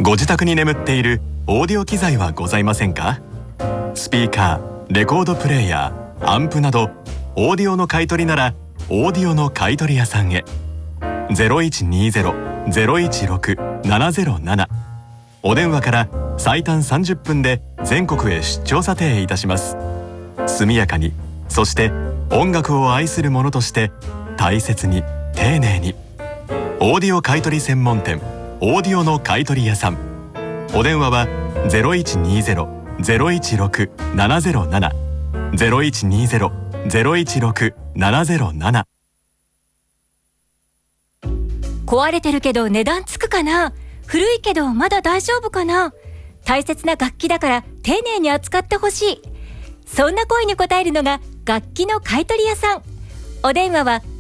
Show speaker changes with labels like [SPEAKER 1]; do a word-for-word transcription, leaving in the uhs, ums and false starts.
[SPEAKER 1] ご自宅に眠っているオーディオ機材はございませんか？スピーカー、レコードプレーヤー、アンプなどオーディオの買い取りならオーディオの買い取り屋さんへ。 ゼロいちにゼロ ゼロいちろく ななゼロなな お電話から最短さんじゅっぷんで全国へ出張査定いたします。速やかに、そして音楽を愛する者として大切に丁寧に。オーディオ買い取り専門店オーディオの買い取り屋さん。お電話は ゼロいちにゼロ ゼロいちろく ななゼロなな ゼロいちにゼロ ゼロいちろく ななゼロなな。
[SPEAKER 2] 壊れてるけど値段つくかな、古いけどまだ大丈夫かな、大切な楽器だから丁寧に扱ってほしい、そんな声に応えるのが楽器の買い取り屋さん。お電話は